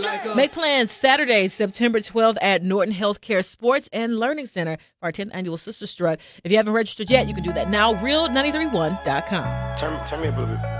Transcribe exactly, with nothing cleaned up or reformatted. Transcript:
Make plans Saturday, September twelfth at Norton Healthcare Sports and Learning Center for our tenth annual Sister Strut. If you haven't registered yet, you can do that now. real nine three one dot com. Turn, turn me up a little bit.